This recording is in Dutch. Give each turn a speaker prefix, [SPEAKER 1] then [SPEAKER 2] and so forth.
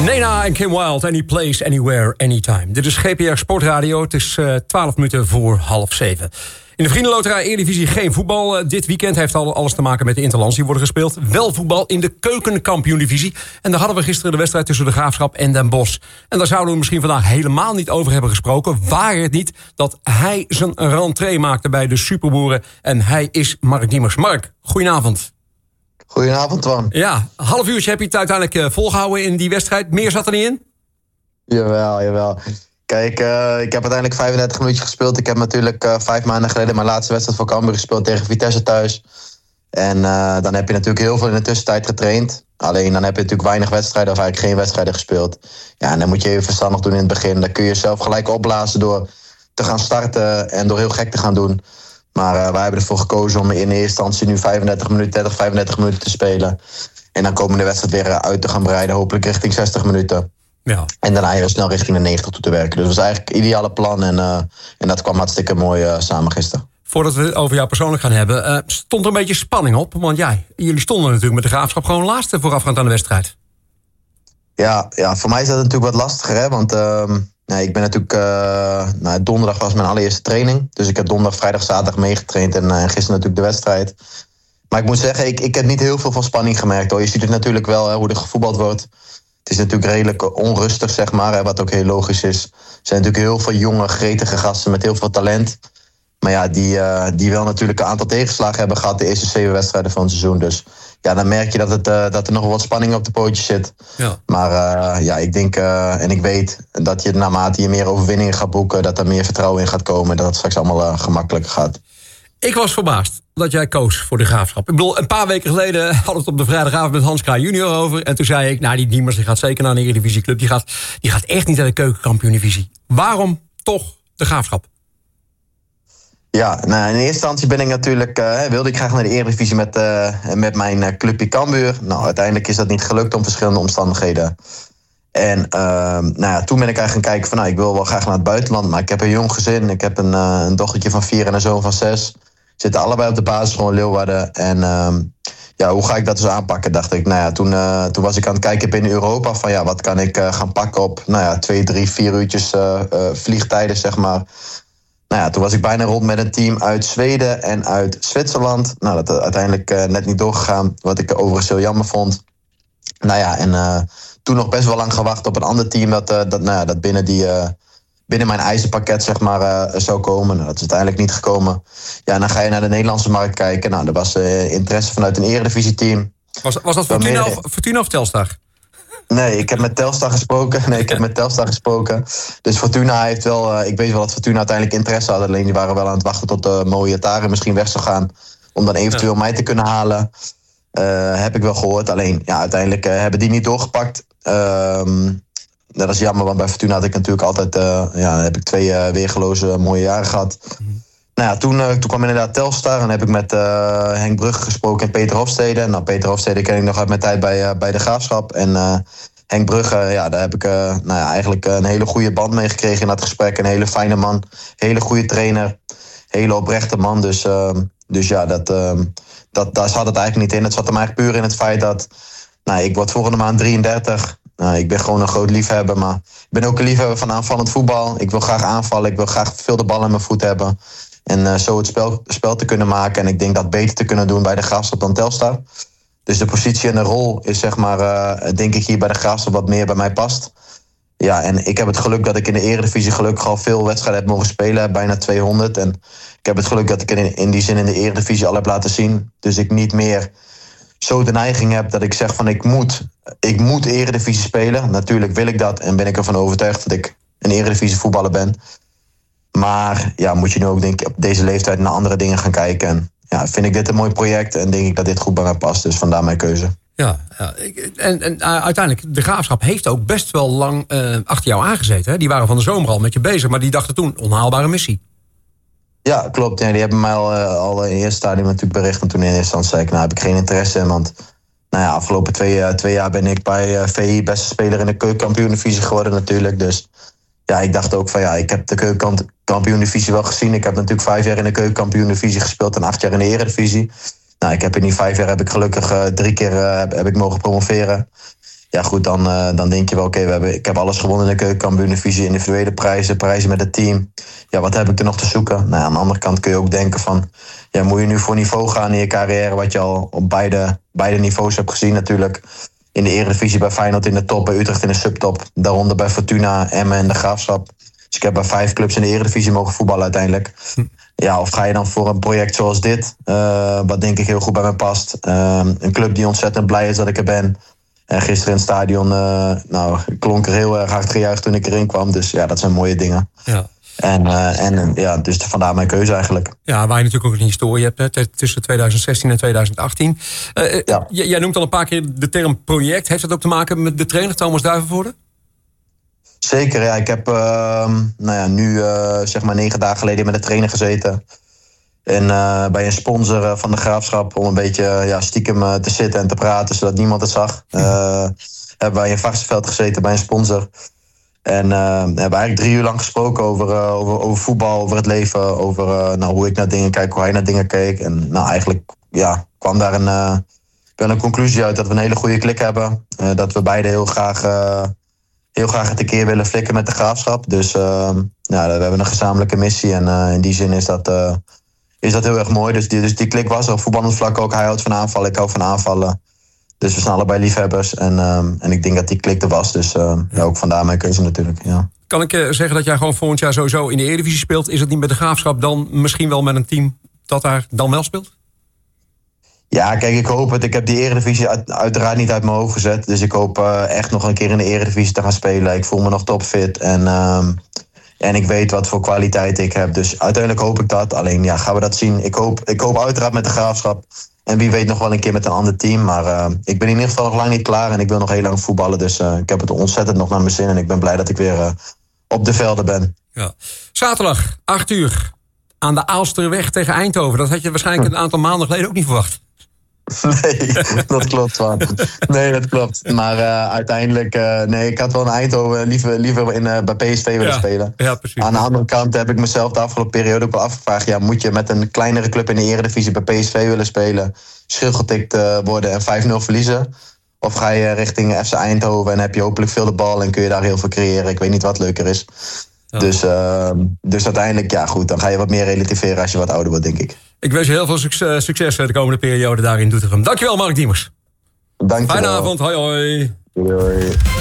[SPEAKER 1] Nena en Kim Wilde, Any Place, Anywhere, Anytime. Dit is GPR Sportradio, het is 12 minuten voor 6:30. In de Vriendenloterij Eredivisie geen voetbal. Dit weekend heeft alles te maken met de interlands die worden gespeeld. Wel voetbal in de keukenkampioen-divisie. En daar hadden we gisteren de wedstrijd tussen de Graafschap en Den Bosch. En daar zouden we misschien vandaag helemaal niet over hebben gesproken. Waar het niet dat hij zijn rentree maakte bij de Superboeren. En hij is Mark Diemers. Mark, goedenavond.
[SPEAKER 2] Goedenavond, Twan.
[SPEAKER 1] Ja, een half uurtje heb je het uiteindelijk volgehouden in die wedstrijd. Meer zat er niet in?
[SPEAKER 2] Jawel. Kijk, ik heb uiteindelijk 35 minuutjes gespeeld. Ik heb natuurlijk 5 maanden geleden mijn laatste wedstrijd voor Cambuur gespeeld tegen Vitesse thuis. En dan heb je natuurlijk heel veel in de tussentijd getraind. Alleen dan heb je natuurlijk weinig wedstrijden of eigenlijk geen wedstrijden gespeeld. Ja, en dan moet je even verstandig doen in het begin. Dan kun je jezelf gelijk opblazen door te gaan starten en door heel gek te gaan doen. Maar wij hebben ervoor gekozen om in eerste instantie nu 35 minuten te spelen. En dan komen de wedstrijd weer uit te gaan breiden, hopelijk richting 60 minuten. Ja. En daarna heel snel richting de 90 toe te werken. Dus dat was eigenlijk het ideale plan en dat kwam hartstikke mooi samen gisteren.
[SPEAKER 1] Voordat we het over jou persoonlijk gaan hebben, stond er een beetje spanning op. Want jullie stonden natuurlijk met de Graafschap gewoon laatste voorafgaand aan de wedstrijd.
[SPEAKER 2] Ja, voor mij is dat natuurlijk wat lastiger, hè? Want ik ben natuurlijk... donderdag was mijn allereerste training. Dus ik heb donderdag, vrijdag, zaterdag meegetraind en gisteren natuurlijk de wedstrijd. Maar ik moet zeggen, ik heb niet heel veel van spanning gemerkt, hoor. Je ziet het natuurlijk wel, hoe er gevoetbald wordt. Het is natuurlijk redelijk onrustig, zeg maar, hè, wat ook heel logisch is. Er zijn natuurlijk heel veel jonge, gretige gasten met heel veel talent. Maar ja, die wel natuurlijk een aantal tegenslagen hebben gehad de eerste 7 wedstrijden van het seizoen. Dus ja, dan merk je dat er nog wat spanning op de pootjes zit. Ja. Maar ik denk en ik weet dat je naarmate je meer overwinningen gaat boeken, dat er meer vertrouwen in gaat komen en dat het straks allemaal gemakkelijker gaat.
[SPEAKER 1] Ik was verbaasd dat jij koos voor de Graafschap. Ik bedoel, een paar weken geleden hadden we het op de vrijdagavond met Hans Kraaij junior over. En toen zei ik, die Diemers die gaat zeker naar een Eredivisieclub. Die gaat echt niet naar de keukenkampioen-divisie. Waarom toch de Graafschap?
[SPEAKER 2] Ja, in eerste instantie ben ik natuurlijk, wilde ik graag naar de Eredivisie met mijn clubje Cambuur. Nou, uiteindelijk is dat niet gelukt om verschillende omstandigheden. En toen ben ik eigenlijk gaan kijken van, ik wil wel graag naar het buitenland. Maar ik heb een jong gezin, ik heb een dochtertje van 4 en een zoon van 6. Zitten allebei op de basisschool in Leeuwarden. En hoe ga ik dat dus aanpakken, dacht ik. Toen was ik aan het kijken binnen Europa van, wat kan ik gaan pakken op 2, 3, 4 uurtjes vliegtijden, zeg maar. Toen was ik bijna rond met een team uit Zweden en uit Zwitserland. Dat is uiteindelijk net niet doorgegaan, wat ik overigens heel jammer vond. Toen nog best wel lang gewacht op een ander team dat binnen mijn eisenpakket, zeg maar, zou komen. Dat is uiteindelijk niet gekomen. Ja, en dan ga je naar de Nederlandse markt kijken. Er was interesse vanuit een Eredivisie-team.
[SPEAKER 1] Was dat Fortuna of Telstar?
[SPEAKER 2] Nee, ik heb met Telstar gesproken. Dus Fortuna heeft wel... ik weet wel dat Fortuna uiteindelijk interesse had. Alleen die waren wel aan het wachten tot de Moyatari misschien weg zou gaan. Om dan eventueel mij te kunnen halen. Heb ik wel gehoord. Alleen, uiteindelijk hebben die niet doorgepakt. Dat is jammer, want bij Fortuna had ik natuurlijk altijd... heb ik 2 weergeloze mooie jaren gehad. Toen kwam inderdaad Telstar en heb ik met Henk Brugge gesproken en Peter Hofstede. Nou, Peter Hofstede ken ik nog uit mijn tijd bij de Graafschap. En Henk Brugge, daar heb ik eigenlijk een hele goede band mee gekregen in dat gesprek. Een hele fijne man, hele goede trainer, hele oprechte man. Daar zat het eigenlijk niet in. Het zat hem eigenlijk puur in het feit dat... ik word volgende maand 33. Ik ben gewoon een groot liefhebber, maar ik ben ook een liefhebber van aanvallend voetbal. Ik wil graag aanvallen, ik wil graag veel de bal in mijn voet hebben. En zo het spel te kunnen maken. En ik denk dat beter te kunnen doen bij de Graafschap dan Telstar. Dus de positie en de rol is, zeg maar, denk ik hier bij de Graafschap wat meer bij mij past. Ja, en ik heb het geluk dat ik in de Eredivisie gelukkig al veel wedstrijden heb mogen spelen. Bijna 200. En ik heb het geluk dat ik in die zin in de Eredivisie al heb laten zien. Dus ik niet meer zo de neiging heb dat ik zeg van ik moet Eredivisie spelen. Natuurlijk wil ik dat en ben ik ervan overtuigd dat ik een Eredivisie voetballer ben. Maar moet je nu ook denk ik op deze leeftijd naar andere dingen gaan kijken. En vind ik dit een mooi project en denk ik dat dit goed bij mij past. Dus vandaar mijn keuze.
[SPEAKER 1] Ja. En uiteindelijk, de Graafschap heeft ook best wel lang achter jou aangezeten. Hè? Die waren van de zomer al met je bezig, maar die dachten toen onhaalbare missie.
[SPEAKER 2] Ja, klopt. Ja, die hebben mij al in het eerste stadium natuurlijk bericht. En toen in eerste instantie zei ik, heb ik geen interesse in. Want afgelopen 2 jaar ben ik bij VI beste speler in de keukenkampioen-divisie geworden natuurlijk. Dus ik dacht ook van ik heb de keukenkampioen-divisie wel gezien. Ik heb natuurlijk 5 jaar in de keukenkampioen-divisie gespeeld en 8 jaar in de Eredivisie. Ik heb in die 5 jaar heb ik gelukkig 3 keer heb ik mogen promoveren. ja goed, dan denk je wel, oké, ik heb alles gewonnen in de keukenkampioen-divisie, individuele prijzen met het team. Ja, wat heb ik er nog te zoeken? Nou, aan de andere kant kun je ook denken van, ja, moet je nu voor niveau gaan in je carrière, wat je al op beide niveaus hebt gezien natuurlijk. In de Eredivisie bij Feyenoord in de top, bij Utrecht in de subtop. Daaronder bij Fortuna, Emmen en de Graafschap. Dus ik heb bij 5 clubs in de Eredivisie mogen voetballen uiteindelijk. Ja, of ga je dan voor een project zoals dit, wat denk ik heel goed bij me past. Een club die ontzettend blij is dat ik er ben. Gisteren in het stadion klonk er heel erg hard gejuicht toen ik erin kwam. Dus ja, dat zijn mooie dingen. Ja. En dus vandaar mijn keuze eigenlijk.
[SPEAKER 1] Ja, waar je natuurlijk ook een historie hebt, hè, tussen 2016 en 2018. Jij noemt al een paar keer de term project. Heeft dat ook te maken met de trainer Thomas Duivenvoorde?
[SPEAKER 2] Zeker, ja. Ik heb nu zeg maar 9 dagen geleden met de trainer gezeten. En bij een sponsor van de Graafschap om een beetje stiekem te zitten en te praten, zodat niemand het zag. Hebben wij in Varsenveld gezeten bij een sponsor. En hebben eigenlijk 3 uur lang gesproken over voetbal, over het leven, over hoe ik naar dingen kijk, hoe hij naar dingen keek. En eigenlijk kwam daar een conclusie uit dat we een hele goede klik hebben. Dat we beide heel graag het een keer willen flikken met de Graafschap. Dus we hebben een gezamenlijke missie en in die zin is dat heel erg mooi. Dus die klik was er op voetballend vlak ook. Hij houdt van aanvallen, ik hou van aanvallen. Dus we zijn allebei liefhebbers. En ik denk dat die klik er was. Dus ook vandaar mijn keuze natuurlijk. Ja.
[SPEAKER 1] Kan ik zeggen dat jij gewoon volgend jaar sowieso in de Eredivisie speelt? Is het niet met de Graafschap dan misschien wel met een team dat daar dan wel speelt?
[SPEAKER 2] Ja, kijk, ik hoop het. Ik heb die Eredivisie uiteraard niet uit mijn hoofd gezet. Dus ik hoop echt nog een keer in de Eredivisie te gaan spelen. Ik voel me nog topfit. En ik weet wat voor kwaliteit ik heb. Dus uiteindelijk hoop ik dat. Alleen gaan we dat zien. Ik hoop uiteraard met de Graafschap. En wie weet nog wel een keer met een ander team. Maar ik ben in ieder geval nog lang niet klaar. En ik wil nog heel lang voetballen. Dus ik heb het ontzettend nog naar mijn zin. En ik ben blij dat ik weer op de velden ben. Ja.
[SPEAKER 1] Zaterdag, 8 uur. Aan de Aalsterweg tegen Eindhoven. Dat had je waarschijnlijk een aantal maanden geleden ook niet verwacht.
[SPEAKER 2] Nee, dat klopt wel. Nee, dat klopt. Maar uiteindelijk, ik had wel in Eindhoven liever bij PSV willen spelen. Ja, precies. Aan de andere kant heb ik mezelf de afgelopen periode ook wel afgevraagd. Ja, moet je met een kleinere club in de Eredivisie bij PSV willen spelen, schilgetikt worden en 5-0 verliezen? Of ga je richting FC Eindhoven en heb je hopelijk veel de bal en kun je daar heel veel creëren? Ik weet niet wat leuker is. Ja. Dus uiteindelijk, dan ga je wat meer relativeren als je wat ouder wordt, denk ik.
[SPEAKER 1] Ik wens je heel veel succes de komende periode daar in Doetinchem. Dankjewel, Mark Diemers.
[SPEAKER 2] Dankjewel.
[SPEAKER 1] Fijne avond, hoi hoi.
[SPEAKER 2] Hoi.